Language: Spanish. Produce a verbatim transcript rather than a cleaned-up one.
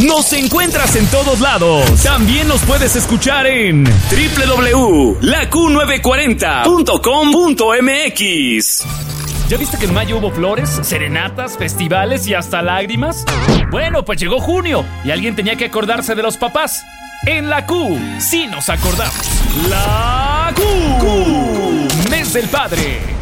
Nos encuentras en todos lados. También nos puedes escuchar en doble u doble u doble u punto la q novecientos cuarenta punto com punto m x. ¿Ya viste que en mayo hubo flores, serenatas, festivales y hasta lágrimas? Bueno, pues llegó junio y alguien tenía que acordarse de los papás. En la Q, sí nos acordamos. La Q, Q. Mes del Padre.